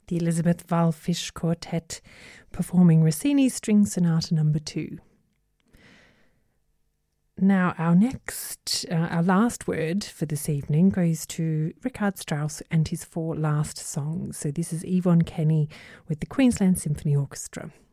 The Elizabeth Wallfisch Quartet performing Rossini's String Sonata No. 2. Now our last word for this evening goes to Richard Strauss and his 4 last songs. So this is Yvonne Kenny with the Queensland Symphony Orchestra.